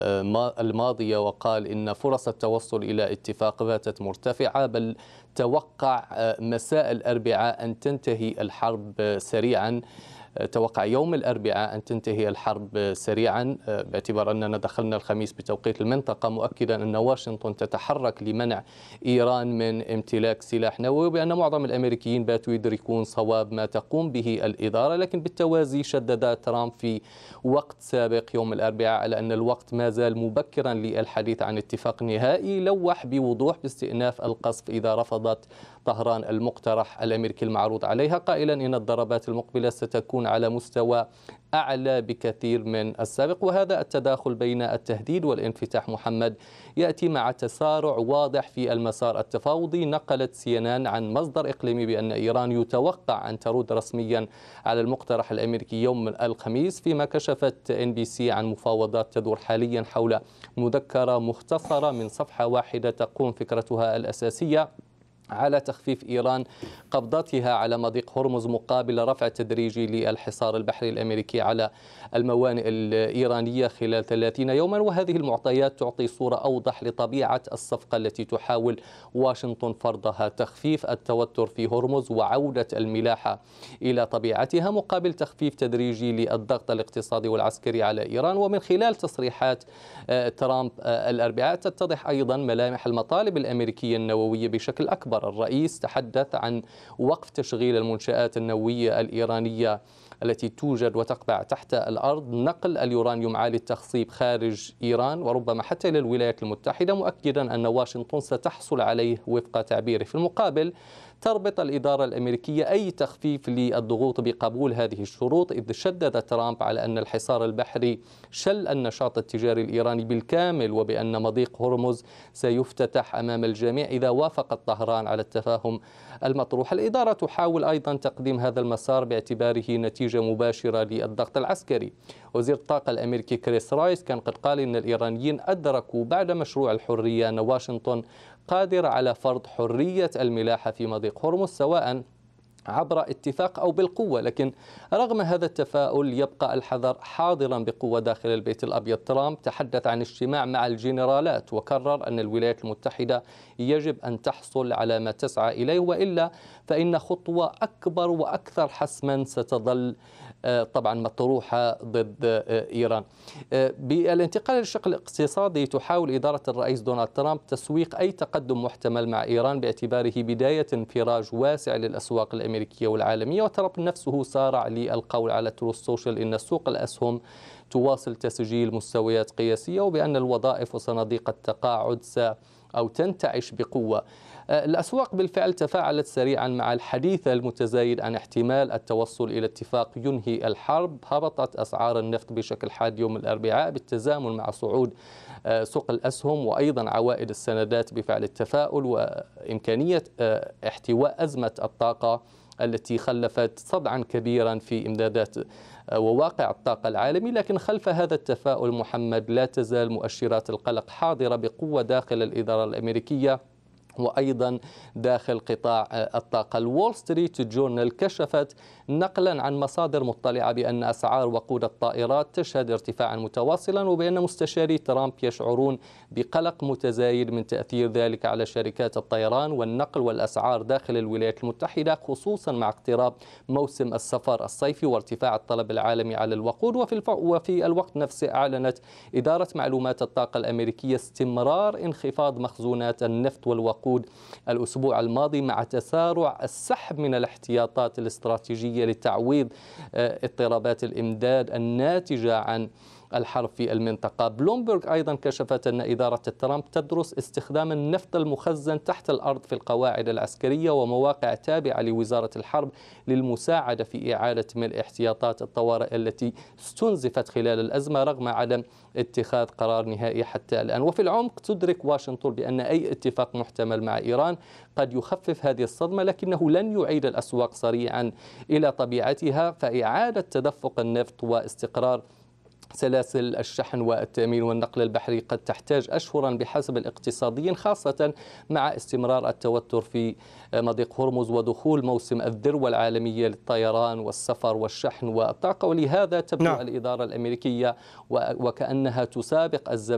الماضية وقال إن فرص التوصل إلى اتفاق باتت مرتفعة، بل توقع مساء الأربعاء أن تنتهي الحرب سريعا. توقع يوم الأربعاء أن تنتهي الحرب سريعا، باعتبار أننا دخلنا الخميس بتوقيت المنطقة، مؤكدا أن واشنطن تتحرك لمنع إيران من امتلاك سلاح نووي، وبأن معظم الأمريكيين باتوا يدركون صواب ما تقوم به الإدارة. لكن بالتوازي شدد ترامب في وقت سابق يوم الأربعاء على أن الوقت ما زال مبكرا للحديث عن اتفاق نهائي. لوح بوضوح باستئناف القصف إذا رفضت طهران المقترح الأمريكي المعروض عليها، قائلا إن الضربات المقبلة ستكون على مستوى أعلى بكثير من السابق. وهذا التداخل بين التهديد والانفتاح محمد يأتي مع تسارع واضح في المسار التفاوضي. نقلت CNN عن مصدر إقليمي بأن إيران يتوقع أن ترد رسميا على المقترح الأمريكي يوم الخميس، فيما كشفت NBC عن مفاوضات تدور حاليا حول مذكرة مختصرة من صفحة واحدة تقوم فكرتها الأساسية على تخفيف إيران قبضتها على مضيق هرمز مقابل رفع تدريجي للحصار البحري الأمريكي على الموانئ الإيرانية خلال 30 يوما. وهذه المعطيات تعطي صورة أوضح لطبيعة الصفقة التي تحاول واشنطن فرضها: تخفيف التوتر في هرمز وعودة الملاحة إلى طبيعتها مقابل تخفيف تدريجي للضغط الاقتصادي والعسكري على إيران. ومن خلال تصريحات ترامب الأربعاء تتضح أيضا ملامح المطالب الأمريكية النووية بشكل أكبر. الرئيس تحدث عن وقف تشغيل المنشآت النووية الإيرانية التي توجد وتقع تحت الأرض، نقل اليورانيوم عالي التخصيب خارج إيران وربما حتى إلى الولايات المتحدة، مؤكدا أن واشنطن ستحصل عليه وفق تعبيره. في المقابل تربط الإدارة الأمريكية أي تخفيف للضغوط بقبول هذه الشروط، إذ شدد ترامب على أن الحصار البحري شل النشاط التجاري الإيراني بالكامل، وبأن مضيق هرمز سيفتتح أمام الجميع إذا وافقت طهران على التفاهم المطروح. الإدارة تحاول أيضا تقديم هذا المسار باعتباره نتيجة مباشرة للضغط العسكري. وزير الطاقة الأمريكي كريس رايس كان قد قال إن الإيرانيين أدركوا بعد مشروع الحرية أن واشنطن قادرة على فرض حرية الملاحة في مضيق هرمز سواء عبر اتفاق أو بالقوة. لكن رغم هذا التفاؤل يبقى الحذر حاضرا بقوة داخل البيت الأبيض. ترامب تحدث عن اجتماع مع الجنرالات وكرر أن الولايات المتحدة يجب أن تحصل على ما تسعى إليه، وإلا فإن خطوة أكبر وأكثر حسما ستظل طبعا مطروحة ضد إيران. بالانتقال للشق الاقتصادي، تحاول إدارة الرئيس دونالد ترامب تسويق أي تقدم محتمل مع إيران باعتباره بداية انفراج واسع للأسواق الأمريكية والعالمية. وترامب نفسه سارع للقول على تروث سوشيال إن سوق الأسهم تواصل تسجيل مستويات قياسية، وبأن الوظائف وصناديق التقاعد تنتعش بقوة. الأسواق بالفعل تفاعلت سريعا مع الحديث المتزايد عن احتمال التوصل إلى اتفاق ينهي الحرب. هبطت أسعار النفط بشكل حاد يوم الأربعاء بالتزامن مع صعود سوق الأسهم وأيضا عوائد السندات بفعل التفاؤل وإمكانية احتواء أزمة الطاقة التي خلفت صدعا كبيرا في إمدادات وواقع الطاقة العالمي. لكن خلف هذا التفاؤل محمد لا تزال مؤشرات القلق حاضرة بقوة داخل الإدارة الأمريكية وأيضا داخل قطاع الطاقة. الول ستريت جورنال كشفت نقلا عن مصادر مطلعة بأن أسعار وقود الطائرات تشهد ارتفاعا متواصلا، وبأن مستشاري ترامب يشعرون بقلق متزايد من تأثير ذلك على شركات الطيران والنقل والأسعار داخل الولايات المتحدة، خصوصا مع اقتراب موسم السفر الصيفي وارتفاع الطلب العالمي على الوقود. وفي الوقت نفسه أعلنت إدارة معلومات الطاقة الأمريكية استمرار انخفاض مخزونات النفط والوقود الأسبوع الماضي مع تسارع السحب من الاحتياطات الاستراتيجية لتعويض اضطرابات الإمداد الناتجة عن الحرب في المنطقة. بلومبرغ أيضا كشفت أن إدارة ترامب تدرس استخدام النفط المخزن تحت الأرض في القواعد العسكرية ومواقع تابعة لوزارة الحرب للمساعدة في إعادة ملء احتياطات الطوارئ التي استنزفت خلال الأزمة رغم عدم اتخاذ قرار نهائي حتى الآن. وفي العمق تدرك واشنطن بأن أي اتفاق محتمل مع إيران قد يخفف هذه الصدمة، لكنه لن يعيد الأسواق سريعا إلى طبيعتها. فإعادة تدفق النفط واستقرار سلاسل الشحن والتأمين والنقل البحري قد تحتاج أشهرا بحسب الاقتصاديين، خاصة مع استمرار التوتر في مضيق هرمز ودخول موسم الذروة العالمية للطيران والسفر والشحن والطاقة. ولهذا تبدو الإدارة الأمريكية وكأنها تسابق الزمن